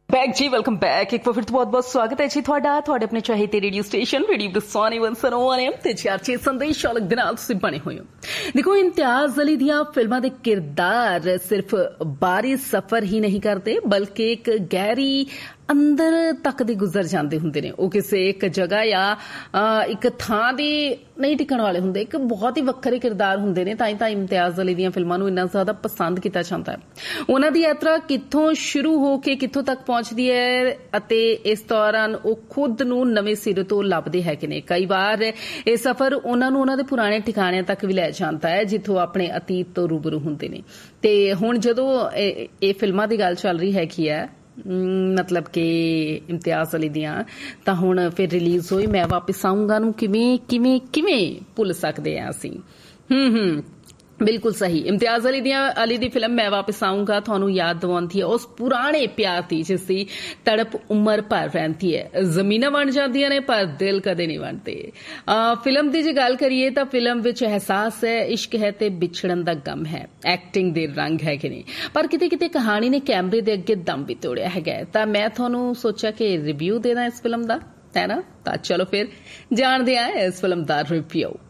Back जी welcome back एक बार फिर तो बहुत बहुत स्वागत है जी ਤੁਹਾਡੇ ਆਪਣੇ ਚਾਹੀਦੇ ਰੇਡੀਓ ਸਟੇਸ਼ਨ ਰੇਡੀਓ ਦਸਾਨੀ 101 ਤੇ ਚਾਰਚੇ ਸੰਦੇਸ਼ ਵਾਲਕ ਦੇ ਨਾਲ ਤੁਸੀਂ ਬਣੇ ਹੋਏ ਹੋ। ਦੇਖੋ ਇਮਤਿਆਜ਼ ਅਲੀ ਦੀਆਂ ਫਿਲਮਾਂ ਦੇ ਕਿਰਦਾਰ ਸਿਰਫ ਬਾਹਰੀ ਸਫ਼ਰ ਹੀ ਨਹੀਂ ਕਰਦੇ ਬਲਕਿ ਇੱਕ ਗਹਿਰੀ ਅੰਦਰ ਤੱਕ ਦੇ ਗੁਜ਼ਰ ਜਾਂਦੇ ਹੁੰਦੇ ਨੇ। ਉਹ ਕਿਸੇ ਇੱਕ ਜਗ੍ਹਾ ਜਾਂ ਇੱਕ ਥਾਂ ਦੀ ਨਹੀਂ ਟਿਕਣ ਵਾਲੇ ਹੁੰਦੇ, ਇੱਕ ਬਹੁਤ ਹੀ ਵੱਖਰੇ ਕਿਰਦਾਰ ਹੁੰਦੇ ਨੇ। ਤਾਂ ਇਮਤਿਆਜ਼ ਅਲੀ ਦੀਆਂ ਫਿਲਮਾਂ ਨੂੰ ਇੰਨਾ ਜ਼ਿਆਦਾ ਪਸੰਦ ਕੀਤਾ ਜਾਂਦਾ ਹੈ। ਉਹਨਾਂ ਦੀ ਯਾਤਰਾ ਕਿੱਥੋਂ ਸ਼ੁਰੂ ਹੋ ਕੇ ਕਿੱਥੋਂ ਤੱਕ ਪਹੁੰਚਦੀ ਹੈ ਅਤੇ ਇਸ ਦੌਰਾਨ ਉਹ ਖੁਦ ਨੂੰ ਨਵੇਂ ਸਿਰੇ ਤੋਂ ਲੱਭਦੇ ਹੈਗੇ ਨੇ। ਕਈ ਵਾਰ ਇਹ ਸਫ਼ਰ ਉਹਨਾਂ ਨੂੰ ਉਹਨਾਂ ਦੇ ਪੁਰਾਣੇ ਠਿਕਾਣਿਆਂ ਤੱਕ ਵੀ ਲੈ ਜਾਂਦਾ ਹੈ ਜਿੱਥੋਂ ਆਪਣੇ ਅਤੀਤ ਤੋਂ ਰੂਬਰੂ ਹੁੰਦੇ ਨੇ। ਤੇ ਹੁਣ ਜਦੋਂ ਇਹ ਫਿਲਮਾਂ ਦੀ ਗੱਲ ਚੱਲ ਰਹੀ ਹੈਗੀ ਹੈ मतलब कि इम्तियाज़ अली दियां तां हुण फिर रिलीज़ होई मैं वापस आऊंगा नूं किवें भुल सकदे आ असीं। बिल्कुल सही। इम्तियाज़ अली दी फिल्म मैं वापस आऊंगा थानू याद दिवाउंदी है उस पुराने प्यार दी जिसदी तड़प उम्र भर रहिंदी है। जमीनां बन जांदियां ने पर दिल कदे नहीं बनते। फिल्म दी जे गल करिए तां फिल्म विच एहसास है, इश्क है ते बिछड़न दा गम है, एक्टिंग दे रंग हैगे ने, पर किते किते कहानी ने कैमरे दे अगे दम भी तोड़िया हैगा। तां मैं थानू सोचा कि रिव्यू देना इस फिल्म दा, है ना। तां चलो फिर जाणदे आ इस फिल्म दा रिव्यू।